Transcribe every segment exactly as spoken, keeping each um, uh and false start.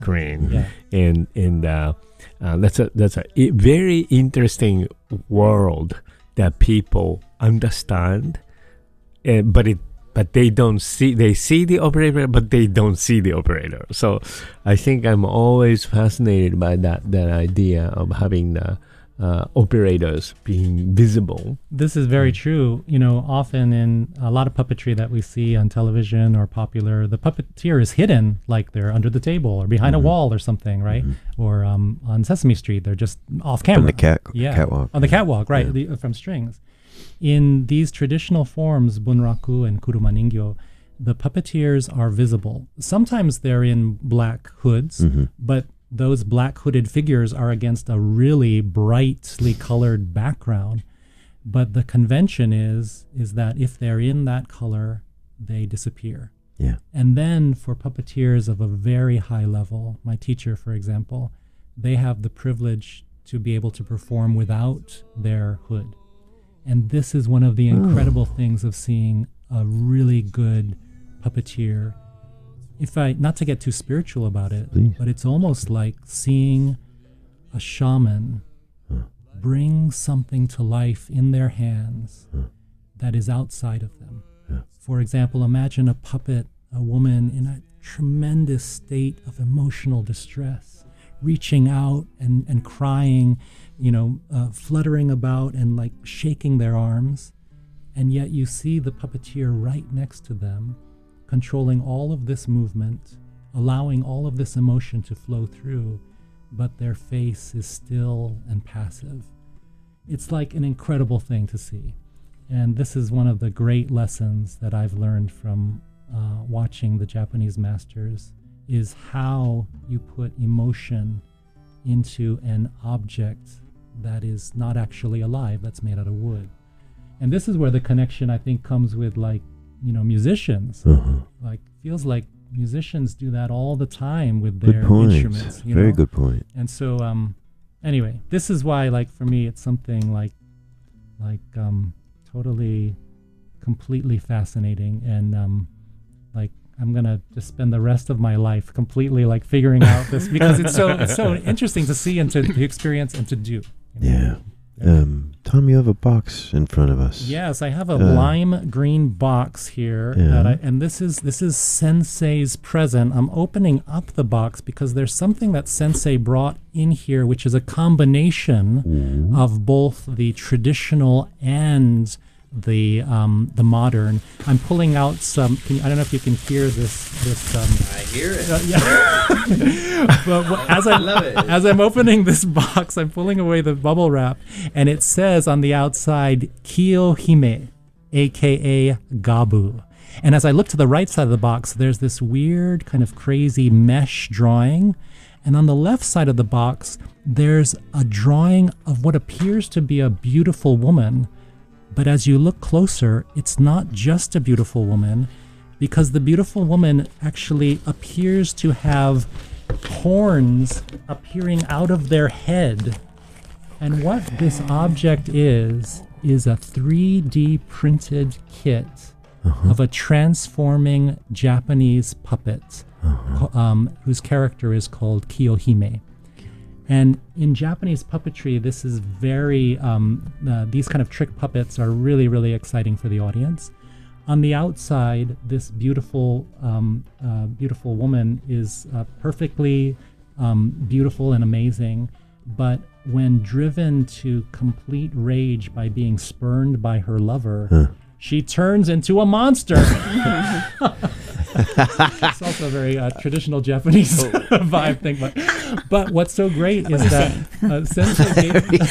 screen, Yeah. and and uh, uh, that's a that's a i- very interesting world that people understand, uh, but it but they don't see they see the operator, but they don't see the operator. So I think I'm always fascinated by that that idea of having the uh, operators being visible. This is very true. You know, often in a lot of puppetry that we see on television or popular, the puppeteer is hidden, like they're under the table or behind Mhm. a wall or something, right? Mhm. Or um, on Sesame Street, they're just off From camera. the cat yeah, catwalk. on the catwalk, right? Yeah. The, from strings. In these traditional forms, bunraku and kuruma ningyo, the puppeteers are visible. Sometimes they're in black hoods, Mhm. but those black hooded figures are against a really brightly colored background. But the convention is is that if they're in that color, they disappear. Yeah. And then for puppeteers of a very high level, my teacher, for example, they have the privilege to be able to perform without their hood. And this is one of the incredible things of seeing a really good puppeteer. If I, not to get too spiritual about it, Please. but it's almost like seeing a shaman Huh. bring something to life in their hands Huh. that is outside of them. Yeah. For example, imagine a puppet, a woman in a tremendous state of emotional distress, reaching out and, and crying, you know, uh, fluttering about and like shaking their arms. And yet you see the puppeteer right next to them, controlling all of this movement, allowing all of this emotion to flow through, but their face is still and passive. It's like an incredible thing to see. And this is one of the great lessons that I've learned from uh, watching the Japanese masters, is how you put emotion into an object that is not actually alive, that's made out of wood. And this is where the connection, I think, comes with, like, you know, musicians. Uh-huh. Like, feels like musicians do that all the time with Good their point. instruments. You Very know? good point. And so, um, anyway, this is why, like, for me, it's something like, like, um, totally, completely fascinating. And, um, like, I'm gonna just spend the rest of my life completely, like, figuring out this, because it's so, it's so interesting to see and to, to experience and to do. You know? Yeah. Um, Tom, you have a box in front of us. Yes, I have a Uh, lime green box here, Yeah. that I, and this is this is Sensei's present. I'm opening up the box because there's something that Sensei brought in here, which is a combination Ooh. of both the traditional and the um, the modern. I'm pulling out some. Can you, I don't know if you can hear this. This. Um, I hear it. uh, yeah. But wh- as I I'm love it. as I'm opening this box, I'm pulling away the bubble wrap, and it says on the outside Kiyohime, aka Gabu. And as I look to the right side of the box, there's this weird kind of crazy mesh drawing. And on the left side of the box, there's a drawing of what appears to be a beautiful woman. But as you look closer, it's not just a beautiful woman, because the beautiful woman actually appears to have horns appearing out of their head. And what this object is, is a three D printed kit Uh-huh. of a transforming Japanese puppet, Uh-huh. co- um, whose character is called Kiyohime. And in Japanese puppetry, this is very, um, uh, these kind of trick puppets are really, really exciting for the audience. On the outside, this beautiful, um, uh, beautiful woman is uh, perfectly um, beautiful and amazing. But when driven to complete rage by being spurned by her lover, Huh. she turns into a monster. It's also a very uh, traditional Japanese vibe thing. But, but what's so great is that uh, Sensei gave,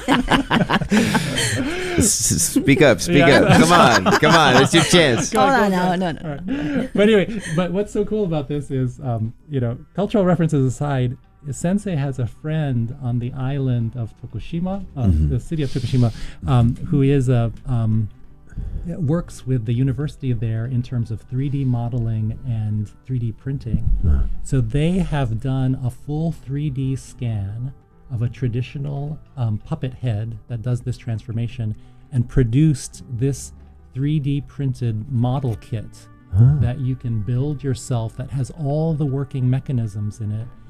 S- Speak up, speak Yeah. up. Come on, come on. It's your chance. Go Hold on, on, go no, on. no, no. All right. But anyway, but what's so cool about this is, um, you know, cultural references aside, Sensei has a friend on the island of Tokushima, uh, Mhm. the city of Tokushima, um, who is a um, works with the university there in terms of three D modeling and three D printing. So they have done a full three D scan of a traditional um, puppet head that does this transformation and produced this three D printed model kit. Ah. that you can build yourself that has all the working mechanisms in it